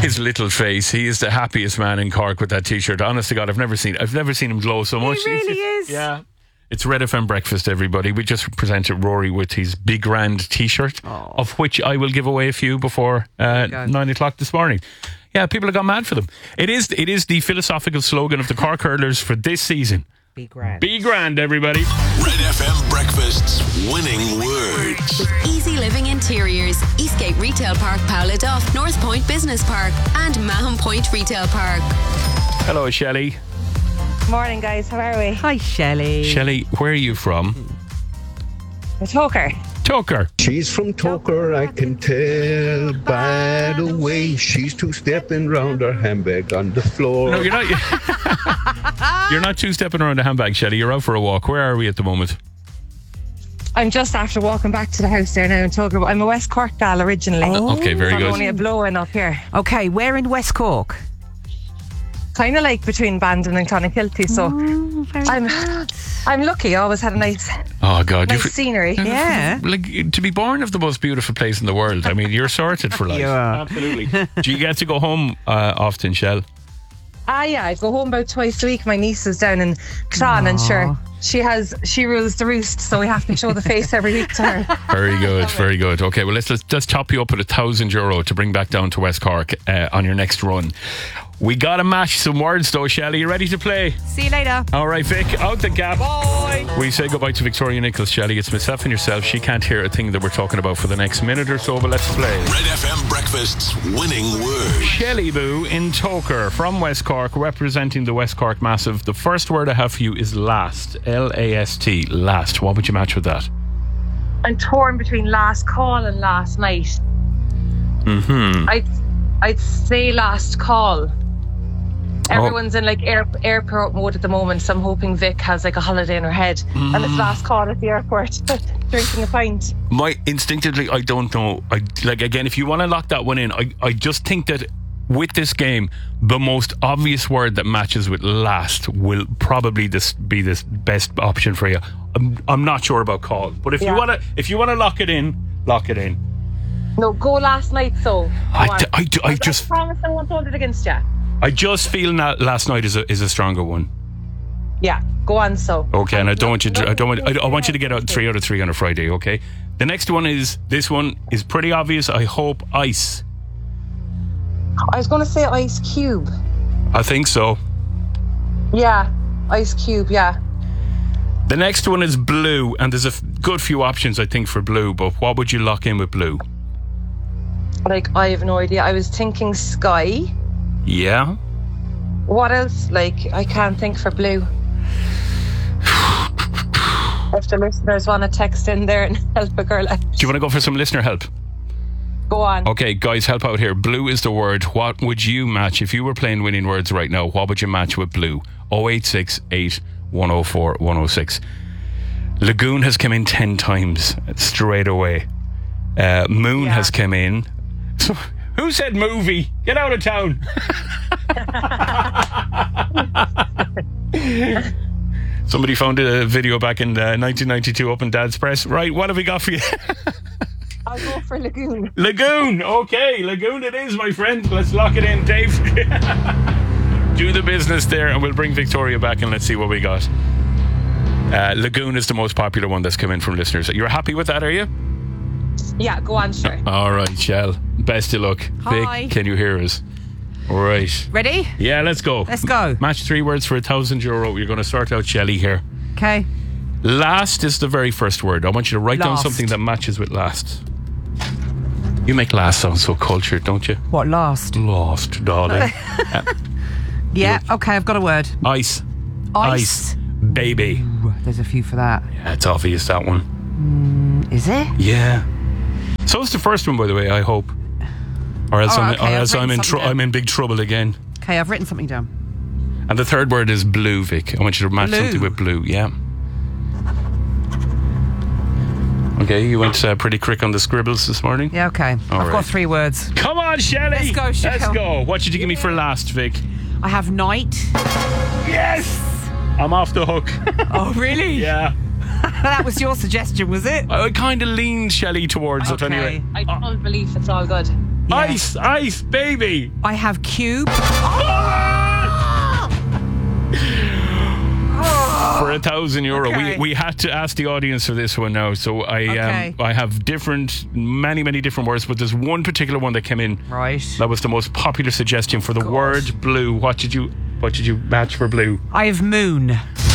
his little face. He is the happiest man in Cork with that T-shirt. Honest to God, I've never seen him glow so much. He really is. Yeah. It's Red FM Breakfast, everybody. We just presented Rory with his Big Grand T-shirt, of which I will give away a few before 9 o'clock this morning. Yeah, people have gone mad for them. It is the philosophical slogan of the Cork Hurlers for this season. Be grand. Be grand, everybody. Red FM Breakfast's winning words. Easy Living Interiors, Eastgate Retail Park, Powladuff, North Point Business Park, and Mahon Point Retail Park. Hello, Shelley. Morning, guys. How are we? Hi, Shelley. Shelley, where are you from? Toker. Toker. She's from Toker, I can tell by the way she's two-stepping round her handbag on the floor. No, you're not. You're not two-stepping around a handbag, Shelley. You're out for a walk. Where are we at the moment? I'm just after walking back to the house there now in Toker, but I'm a West Cork gal originally. Okay, very I'm good. only a blow-in up here. Okay, where in West Cork? Kind of like between Bandon and Clonakilty, so I'm lucky. I always had a nice scenery. Yeah. Like, to be born of the most beautiful place in the world, I mean, you're sorted for life. Yeah. Absolutely. Do you get to go home often, Shell? Yeah, I go home about twice a week. My niece is down in Clon, and sure, she rules the roost, so we have to show the face every week to her. Very good, very good. Okay, well, let's top you up with €1,000 to bring back down to West Cork on your next run. We got to match some words though, Shelley. You ready to play? See you later. All right, Vic, out the gap. Bye. We say goodbye to Victoria Nichols, Shelley. It's myself and yourself. She can't hear a thing that we're talking about for the next minute or so, but let's play. Red FM Breakfast's winning word. Shelley Boo in Toker from West Cork, representing the West Cork Massive. The first word I have for you is last. L-A-S-T, last. What would you match with that? I'm torn between last call and last night. I'd say last call. Everyone's in like airport mode at the moment, so I'm hoping Vic has like a holiday in her head and it's last call at the airport drinking a pint. Instinctively, I don't know. Again, if you want to lock that one in, I just think that with this game, the most obvious word that matches with last will probably be this best option for you. I'm not sure about call, but if you want to lock it in, lock it in. No, go last night. So I promise I won't hold it against you. I just feel that last night is a stronger one. Yeah, go on. So okay, and I want you to get out 3 out of 3 on a Friday. Okay, the next one is pretty obvious. I hope ice. I was going to say ice cube. I think so. Yeah, ice cube. Yeah. The next one is blue, and there's a good few options I think for blue. But what would you lock in with blue? Like, I have no idea. I was thinking sky. Yeah. What else? Like, I can't think for blue. If the listeners want to text in there and help a girl out. Do you want to go for some listener help? Go on. Okay, guys, help out here. Blue is the word. What would you match? If you were playing winning words right now, what would you match with blue? 0868 104 106. Lagoon has come in 10 times straight away. Moon has come in. So, who said movie? Get out of town. Somebody found a video back in 1992 up in Dad's Press. Right, what have we got for you? I'll go for Lagoon. Lagoon, okay. Lagoon it is, my friend. Let's lock it in, Dave. Do the business there and we'll bring Victoria back and let's see what we got. Lagoon is the most popular one that's come in from listeners. You're happy with that, are you? Yeah, go on, sure. All right, Shell. Best of luck. Hi. Vic, can you hear us? All right. Ready? Yeah, let's go. Let's go. Match 3 words for €1,000. You're going to sort out Shelley here. Okay. Last is the very first word. I want you to write down something that matches with last. You make last sound so cultured, don't you? What, last? Lost, darling. Yeah, okay, I've got a word. Ice. Ice. Baby. Ooh, there's a few for that. Yeah, it's obvious, that one. Is it? Yeah. So is the first one, by the way, I hope. Or else, I'm in big trouble again. Okay, I've written something down. And the third word is blue, Vic. I want you to match something with blue, yeah. Okay, you went pretty quick on the scribbles this morning. Yeah, okay. I've got 3 words. Come on, Shelley. Let's go, Shell. Let's go. What did you give me for last, Vic? I have night. Yes! I'm off the hook. Oh, really? Yeah. That was your suggestion, was it? I kind of leaned Shelley towards it anyway. I don't believe it's all good. Ice, ice, baby. I have cube. For €1,000. Okay. We had to ask the audience for this one now. So I have many different words, but there's one particular one that came in. Right. That was the most popular suggestion for the word blue. What did you match for blue? I have moon.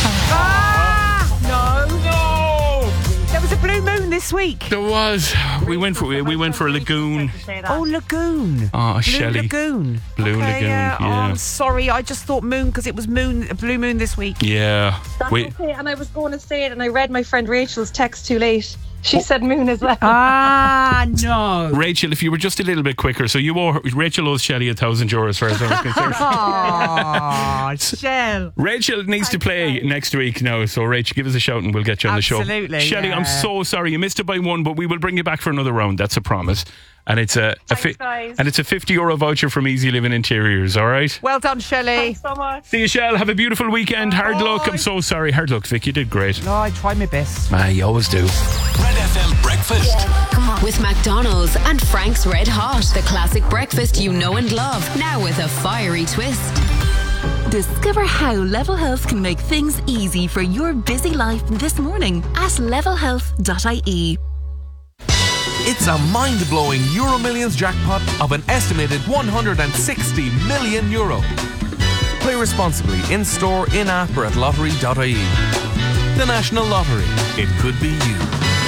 No. There was a blue moon this week. There was. We went for a lagoon. Oh, lagoon. Oh, Blue Shelley. Lagoon. Blue Okay, lagoon. Yeah. Yeah. Oh, I'm sorry. I just thought moon because it was a blue moon this week. Yeah. That's okay. And I was going to say it, and I read my friend Rachel's text too late. She said moon as well. No. Rachel, if you were just a little bit quicker, so Rachel owes Shelley €1,000 as far as I was concerned. Oh, Shell. Rachel needs to play next week now, so Rachel, give us a shout and we'll get you on the show. Absolutely, Shelley, yeah. I'm so sorry you missed it by one, but we will bring you back for another round. That's a promise. And it's a guys. and it's a €50 voucher from Easy Living Interiors. All right. Well done, Shelley. Thanks so much. See you, Shell. Have a beautiful weekend. Hard luck. I'm so sorry. Hard luck, Vic. You did great. No, I tried my best. You always do. Red FM Breakfast. With McDonald's and Frank's Red Hot, the classic breakfast you know and love, now with a fiery twist. Discover how Level Health can make things easy for your busy life this morning at levelhealth.ie. It's a mind-blowing Euro Millions jackpot of an estimated €160 million. Play responsibly in-store, in-app or at lottery.ie. The National Lottery. It could be you.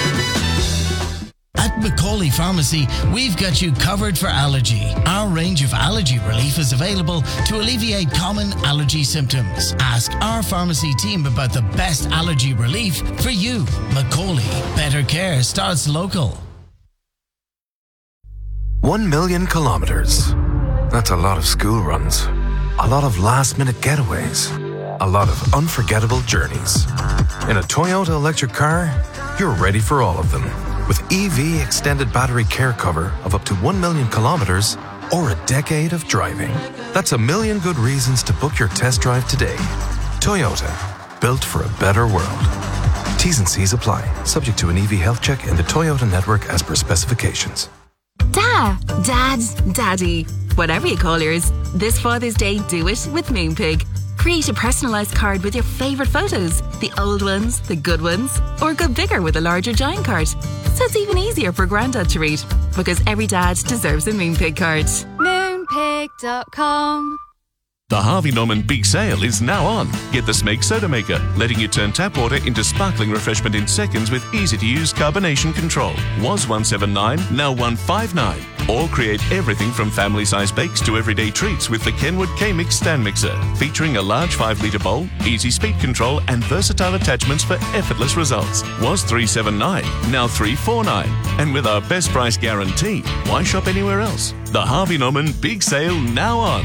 At Macaulay Pharmacy, we've got you covered for allergy. Our range of allergy relief is available to alleviate common allergy symptoms. Ask our pharmacy team about the best allergy relief for you. Macaulay, better care starts local. 1 million kilometers. That's a lot of school runs. A lot of last-minute getaways. A lot of unforgettable journeys. In a Toyota electric car, you're ready for all of them. With EV extended battery care cover of up to 1 million kilometers or a decade of driving. That's a million good reasons to book your test drive today. Toyota, built for a better world. T's and C's apply, subject to an EV health check in the Toyota network as per specifications. Dad, Daddy, whatever you call yours, this Father's Day do it with Moonpig. Create a personalised card with your favourite photos, the old ones, the good ones, or go bigger with a larger giant card. So it's even easier for Grandad to read, because every dad deserves a Moonpig card. Moonpig.com. The Harvey Norman Big Sale is now on. Get the Smeg Soda Maker, letting you turn tap water into sparkling refreshment in seconds with easy-to-use carbonation control. Was $179, now $159. Or create everything from family-sized bakes to everyday treats with the Kenwood K-Mix Stand Mixer, featuring a large 5-litre bowl, easy speed control and versatile attachments for effortless results. Was $379, now $349. And with our best price guarantee, why shop anywhere else? The Harvey Norman Big Sale now on.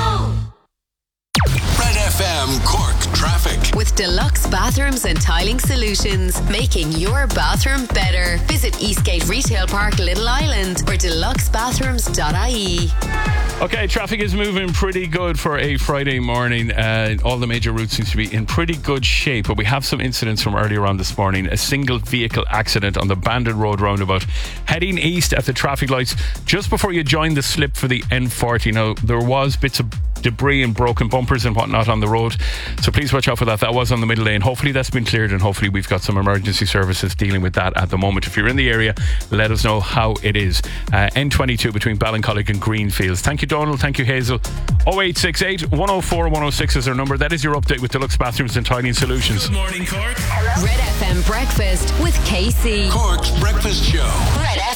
Red FM Cork traffic. With Deluxe Bathrooms and Tiling Solutions, making your bathroom better. Visit Eastgate Retail Park, Little Island, or deluxebathrooms.ie. Okay, traffic is moving pretty good for a Friday morning. All the major routes seem to be in pretty good shape, but we have some incidents from earlier on this morning. A single vehicle accident on the Bandon Road roundabout. Heading east at the traffic lights just before you join the slip for the N40. Now, there was bits of debris and broken bumpers and whatnot on the road, so please watch out for that. That was on the middle lane. Hopefully that's been cleared, and hopefully we've got some emergency services dealing with that at the moment. If you're in the area, let us know how it is. N22 between Ballincollig and Greenfields. Thank you, Donald. Thank you, Hazel. 0868 104 106 is our number. That is your update with Deluxe Bathrooms and Tiling Solutions. Good morning, Cork. Red FM Breakfast with KC. Cork's breakfast show. Red